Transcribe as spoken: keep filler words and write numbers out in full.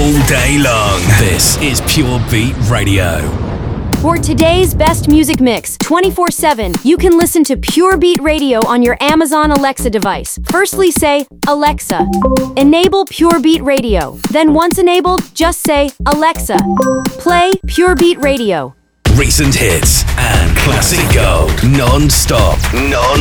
all day long. This is Pure Beat Radio. For today's best music mix, twenty-four seven, you can listen to Pure Beat Radio on your Amazon Alexa device. Firstly, say, Alexa, enable Pure Beat Radio. Then once enabled, just say, Alexa, play Pure Beat Radio. Recent hits and classic gold, non-stop, non